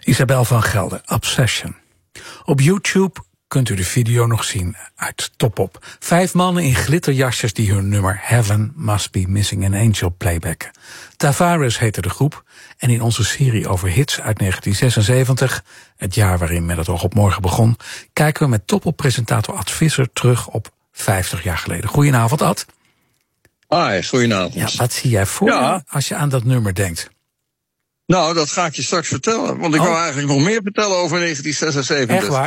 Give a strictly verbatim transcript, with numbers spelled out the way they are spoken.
Isabel van Gelder, Obsession. Op YouTube kunt u de video nog zien uit Top Op. Vijf mannen in glitterjasjes die hun nummer Heaven Must Be Missing an Angel playbacken. Tavares heette de groep en in onze serie over hits uit negentien zesenzeventig... het jaar waarin Met het oog op morgen begon, kijken we met Top Op-presentator Ad Visser terug op vijftig jaar geleden. Goedenavond, Ad. Hi, goedenavond. Ja, wat zie jij voor Ja. je als je aan dat nummer denkt? Nou, dat ga ik je straks vertellen. Want ik Oh. wou eigenlijk nog meer vertellen over negentien zesenzeventig. Echt waar?